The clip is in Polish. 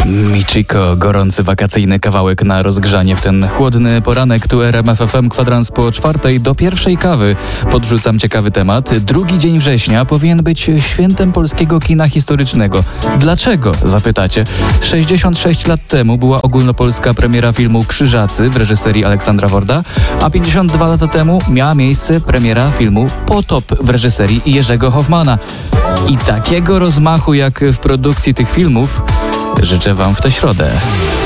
Michiko, gorący wakacyjny kawałek na rozgrzanie w ten chłodny poranek. Tu RMF FM, kwadrans po 4 do 1 kawy. Podrzucam ciekawy temat. 2 dzień września powinien być świętem polskiego kina historycznego. Dlaczego? Zapytacie. 66 lat temu była ogólnopolska premiera filmu Krzyżacy w reżyserii Aleksandra Worda, a 52 lata temu miała miejsce premiera filmu Potop w reżyserii Jerzego Hoffmana. I takiego rozmachu jak w produkcji tych filmów życzę Wam w tę środę.